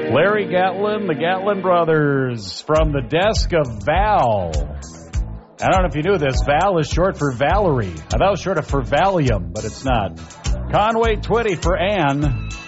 Larry Gatlin, the Gatlin brothers, from the desk of Val. I don't know if you knew this. Val is short for Valerie. I thought it was short for Valium, but it's not. Conway Twitty for Ann.